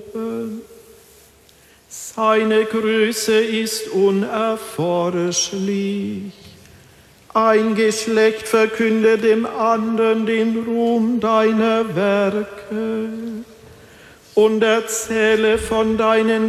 erhoben. Seine Größe ist unerforschlich. Ein Geschlecht verkündet dem anderen den Ruhm deiner Werke und erzähle von deinen